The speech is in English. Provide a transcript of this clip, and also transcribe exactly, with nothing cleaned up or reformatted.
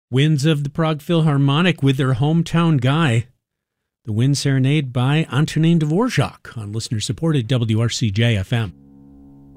Winds of the Prague Philharmonic with their hometown guy. The Wind Serenade by Antonin Dvorak on listener-supported W R C J F M.